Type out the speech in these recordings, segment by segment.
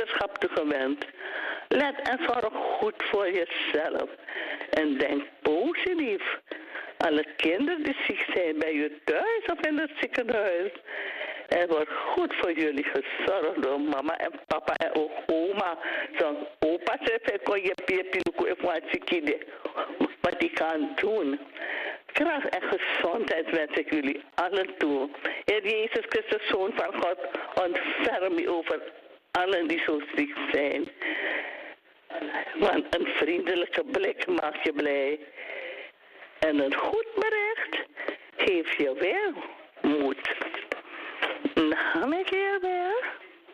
vaderschap toegewend. Let en zorg goed voor jezelf. En denk positief. Alle kinderen die ziek zijn bij u thuis of in het ziekenhuis. Er wordt goed voor jullie gezorgd door mama en papa en ook oma. Zo'n opa zegt, kon je piepiluku even wat die kan doen. Kracht en gezondheid wens ik jullie allen toe. Heer Jezus Christus, Zoon van God, ontferm u over allen die zo ziek zijn. Want een vriendelijke blik maakt je blij. En een goed bericht geeft je weer moed. Naam ik je weer.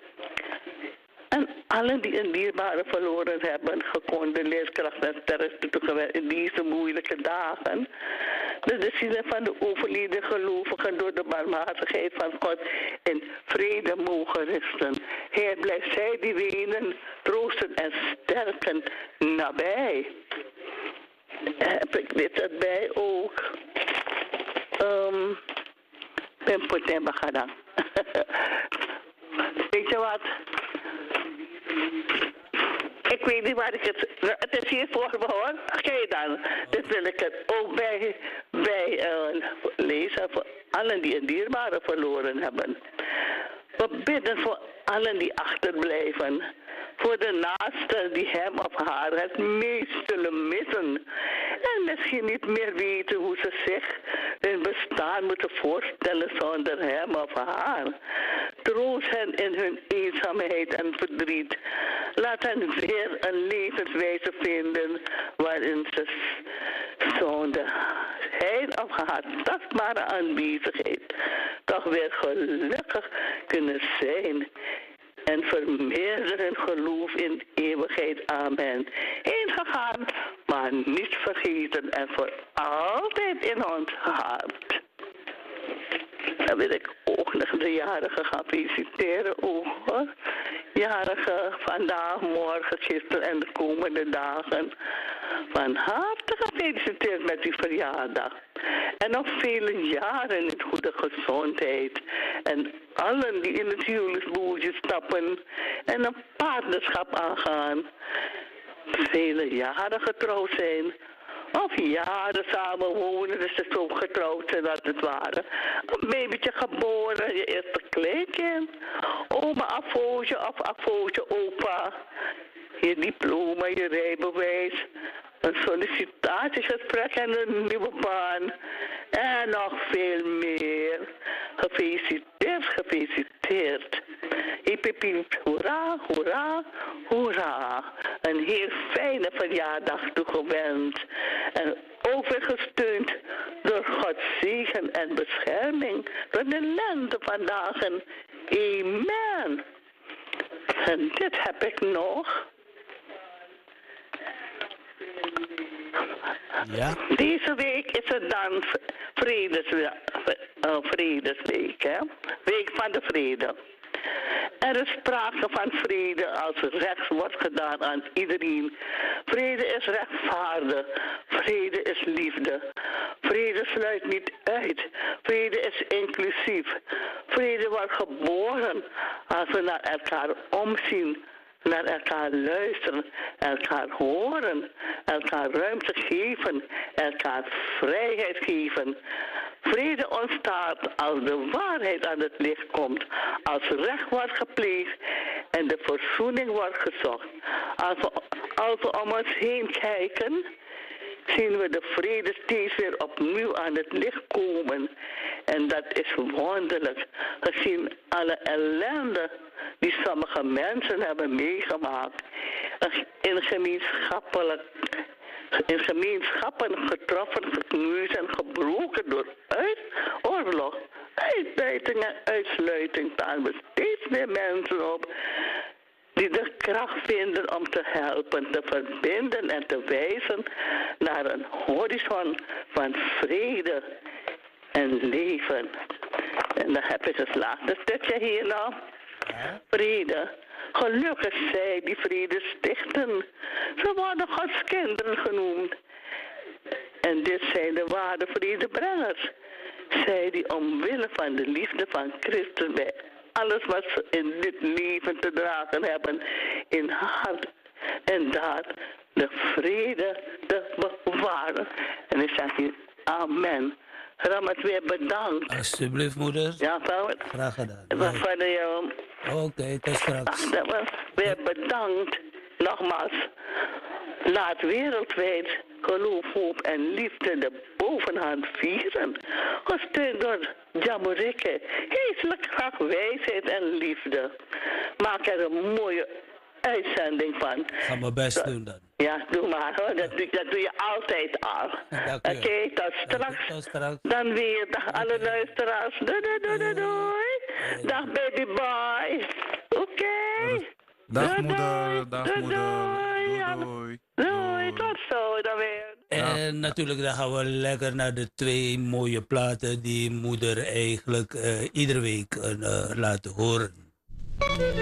En allen die een dierbare verloren hebben, gecondoleerd, kracht en sterkte toegewenst in deze moeilijke dagen. De zielen van de overleden gelovigen door de barmhartigheid van God in vrede mogen rusten. Heer, blijf zij die wenen, troosten en sterken nabij. Heb ik dit erbij ook? Pempotemba gedaan. Weet je wat? Ik weet niet waar ik het... Het is hier voorbehouden. Oké dan. Dit wil ik het ook bij lezen voor allen die een dierbare verloren hebben. We bidden voor allen die achterblijven. Voor de naasten die hem of haar het meest zullen missen. En misschien niet meer weten hoe ze zich hun bestaan moeten voorstellen zonder hem of haar. Troost hen in hun eenzaamheid en verdriet. Laat hen weer een levenswijze vinden waarin ze zonder hij of haar tastbare aanwezigheid toch weer gelukkig kunnen zijn. En vermeerderen geloof in eeuwigheid. Amen. Heen gegaan, maar niet vergeten en voor altijd in ons hart. Dan wil ik ook nog de jarigen gaan feliciteren. Ook, hoor. Jarigen vandaag, morgen, gisteren en de komende dagen. Van harte gefeliciteerd met uw verjaardag. En nog vele jaren in goede gezondheid. En allen die in het huwelijksbootje stappen en een partnerschap aangaan. Vele jaren getrouwd zijn. Of jaren samen wonen, dus ze zo getrouwd zijn als het ware. Een babytje geboren, je eerste kleinkind. Oma afvootje of afvootje opa. Je diploma, je rijbewijs. Een sollicitatiegesprek en een nieuwe baan. En nog veel meer. Gefeliciteerd, gefeliciteerd. Hippie, hoera, hoera, hoera. Een heel fijne verjaardag toegewenst. En ook weer gesteund door Gods zegen en bescherming. Door de lente vandaag. En amen. En dit heb ik nog. Ja. Deze week is het dan Vredesweek, hè? Week van de vrede. Er is sprake van vrede als recht wordt gedaan aan iedereen. Vrede is rechtvaardig. Vrede is liefde. Vrede sluit niet uit. Vrede is inclusief. Vrede wordt geboren als we naar elkaar omzien. Naar elkaar luisteren, elkaar horen, elkaar ruimte geven, elkaar vrijheid geven. Vrede ontstaat als de waarheid aan het licht komt, als recht wordt gepleegd en de verzoening wordt gezocht. Als we om ons heen kijken, zien we de vrede steeds weer opnieuw aan het licht komen. En dat is wonderlijk, gezien alle ellende die sommige mensen hebben meegemaakt. In gemeenschappen getroffen, gekneusd en gebroken door oorlog, uitbuiting en uitsluiting staan we steeds meer mensen op die de kracht vinden om te helpen, te verbinden en te wijzen naar een horizon van vrede en leven. En dan heb ik het laatste stukje hier nog. Vrede. Gelukkig zij die vrede stichten. Ze worden Gods kinderen genoemd. En dit zijn de ware vredebrengers. Zij die omwille van de liefde van Christus bij alles wat ze in dit leven te dragen hebben, in hart en daad, de vrede te bewaren. En ik zeg je, amen. Ramat, weer bedankt. Alsjeblieft, moeder. Ja, vader. Graag gedaan. Vader, Oké, tot straks. Weer bedankt. Nogmaals. Laat wereldwijd geloof, hoop en liefde de bovenhand vieren. Gesteund door Jamorikke. Geestelijk graag wijsheid en liefde. Maak er een mooie uitzending van. Ga mijn best doen dan. Ja, doe maar hoor. Dat doe je altijd al. Oké, tot straks. Tot straks. Dan weer. Dag alle luisteraars. Doei. Dag baby boy. Oké. Dag moeder. Dag moeder. Doei. Tot zo dan weer. En natuurlijk dan gaan we lekker naar de 2 mooie platen die moeder eigenlijk iedere week laat horen.